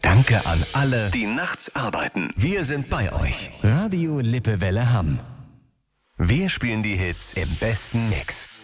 Danke an alle, die nachts arbeiten. wir sind bei euch. Radio Lippewelle Hamm. Wir spielen die Hits im besten Mix.